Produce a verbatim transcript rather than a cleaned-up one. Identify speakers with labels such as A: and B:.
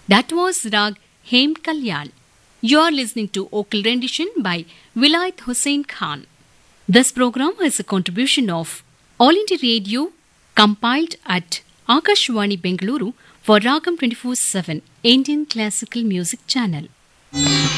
A: That was Rag Hem Kalyan. You are listening to Okal rendition by Vilayat Hussain Khan. This program is a contribution of All India Radio, compiled at Akashwani Bengaluru for Ragam twenty-four seven Indian Classical Music Channel.